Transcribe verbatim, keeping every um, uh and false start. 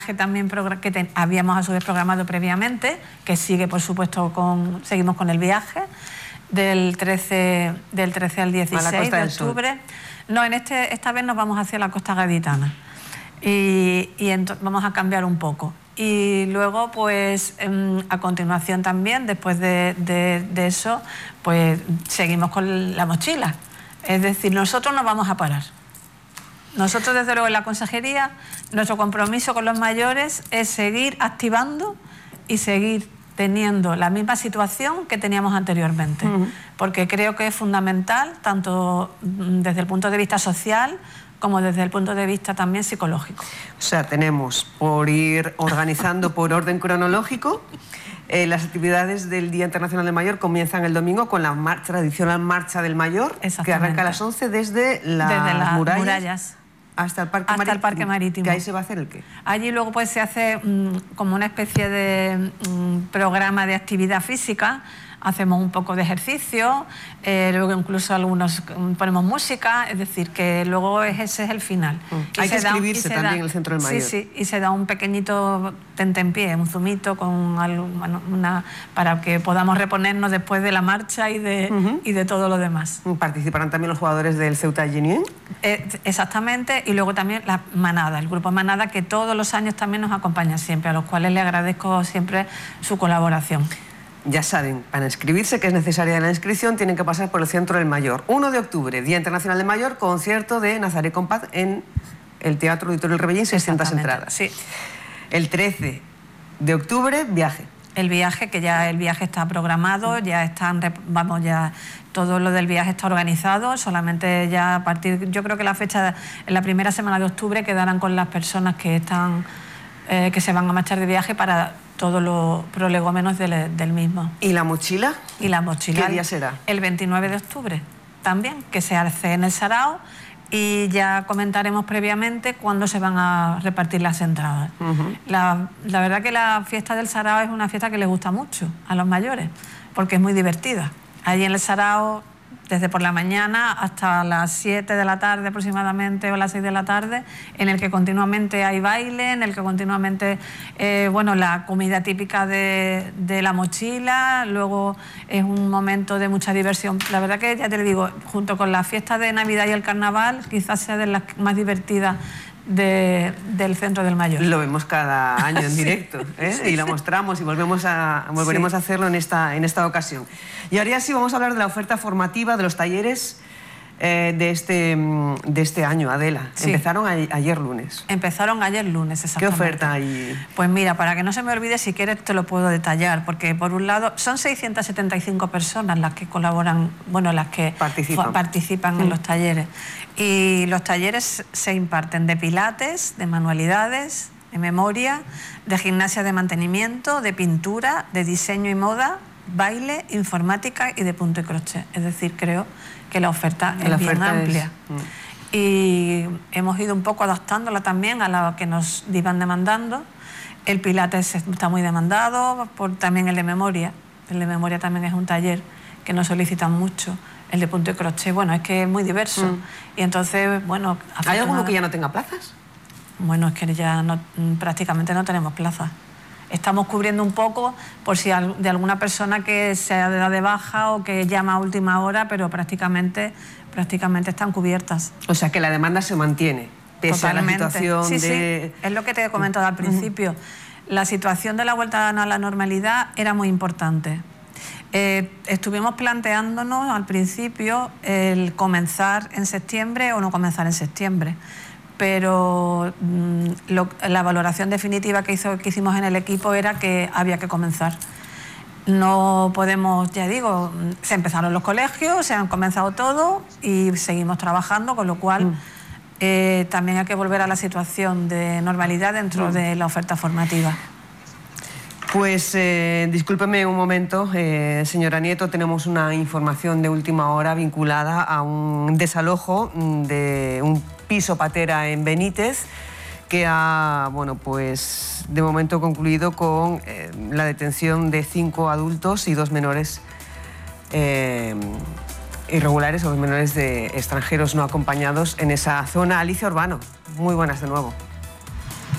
también que te, habíamos a su vez programado previamente, que sigue por supuesto con, seguimos con el viaje del trece, del trece al dieciséis de octubre. No, en este, esta vez nos vamos hacia la Costa Gaditana y, y vamos a cambiar un poco. Y luego, pues, a continuación también, después de, de, de eso, pues seguimos con la mochila. Es decir, nosotros no vamos a parar. Nosotros, desde luego, en la consejería, nuestro compromiso con los mayores es seguir activando y seguir teniendo la misma situación que teníamos anteriormente. Uh-huh. Porque creo que es fundamental, tanto desde el punto de vista social como desde el punto de vista también psicológico. O sea, tenemos, por ir organizando por orden cronológico, eh, las actividades del Día Internacional del Mayor comienzan el domingo con la marcha, tradicional Marcha del Mayor, que arranca a las once desde, la desde las murallas, murallas hasta el Parque hasta Marítimo. el Parque Marítimo. ¿Que ahí se va a hacer el qué? Allí luego pues se hace mmm, como una especie de mmm, programa de actividad física. Hacemos un poco de ejercicio, eh, luego incluso algunos ponemos música, es decir, que luego es, ese es el final. Mm. Hay que inscribirse también da, en el Centro del Mayor. Sí, sí, y se da un pequeñito tentempié, un zumito con algo, bueno, una, para que podamos reponernos después de la marcha y de, uh-huh. y de todo lo demás. ¿Participarán también los jugadores del Ceuta Genien? Eh, exactamente, y luego también la Manada, el grupo Manada, que todos los años también nos acompaña siempre, a los cuales le agradezco siempre su colaboración. Ya saben, para inscribirse, que es necesaria la inscripción, tienen que pasar por el Centro del Mayor. uno de octubre, Día Internacional del Mayor, concierto de Nazaré Compaz en el Teatro Auditorio del Rebellín, seiscientas entradas. Sí. El trece de octubre, viaje. El viaje, que ya el viaje está programado, ya están, vamos, ya todo lo del viaje está organizado, solamente ya a partir, yo creo que la fecha, en la primera semana de octubre quedarán con las personas que están, eh, que se van a marchar de viaje para todos los prolegómenos del, del mismo. ¿Y la mochila? Y la mochila. ¿Qué día será? El veintinueve de octubre también, que se hace en el Sarao, y ya comentaremos previamente cuándo se van a repartir las entradas. Uh-huh. la, la verdad que la fiesta del Sarao es una fiesta que les gusta mucho a los mayores, porque es muy divertida. Allí en el Sarao, desde por la mañana hasta las siete de la tarde aproximadamente o las seis de la tarde, en el que continuamente hay baile, en el que continuamente, eh, bueno, la comida típica de, de la mochila, luego es un momento de mucha diversión. La verdad que, ya te lo digo, junto con la fiesta de Navidad y el Carnaval, quizás sea de las más divertidas De, del Centro del Mayor. Lo vemos cada año en directo, ¿eh? Sí, y lo mostramos y volvemos a, volveremos sí. a hacerlo en esta, en esta ocasión. Y ahora sí vamos a hablar de la oferta formativa de los talleres eh, de, este, de este año, Adela. Sí. Empezaron a, ayer lunes. Empezaron ayer lunes, exactamente. ¿Qué oferta hay? Pues mira, para que no se me olvide, si quieres te lo puedo detallar, porque por un lado son seiscientas setenta y cinco personas las que colaboran, bueno, las que participan, participan mm. en los talleres. Y los talleres se imparten de pilates, de manualidades, de memoria, de gimnasia de mantenimiento, de pintura, de diseño y moda, baile, informática y de punto y crochet. Es decir, creo que la oferta es la bien oferta amplia. Es... Mm. Y hemos ido un poco adaptándola también a lo que nos iban demandando. El pilates está muy demandado, por también el de memoria. El de memoria también es un taller que nos solicitan mucho. El de punto y crochet, bueno, es que es muy diverso. Mm. Y entonces, bueno... ¿Hay alguno que ya no tenga plazas? Bueno, es que ya no, prácticamente no tenemos plazas. Estamos cubriendo un poco por si de alguna persona que sea de edad de baja o que llama a última hora, pero prácticamente, prácticamente están cubiertas. O sea, que la demanda se mantiene, pese Totalmente. a la situación sí, de... Sí, es lo que te he comentado al principio. Uh-huh. La situación de la vuelta a la normalidad era muy importante. Eh, estuvimos planteándonos al principio el comenzar en septiembre o no comenzar en septiembre, pero mmm, lo, la valoración definitiva que, hizo, que hicimos en el equipo era que había que comenzar. No podemos, ya digo, se empezaron los colegios, se han comenzado todo y seguimos trabajando, con lo cual mm. eh, también hay que volver a la situación de normalidad dentro mm. de la oferta formativa. Pues eh, discúlpeme un momento, eh, señora Nieto, tenemos una información de última hora vinculada a un desalojo de un piso patera en Benítez que ha, bueno, pues de momento concluido con eh, la detención de cinco adultos y dos menores eh, irregulares o dos menores de extranjeros no acompañados en esa zona. Alicia Urbano, muy buenas de nuevo.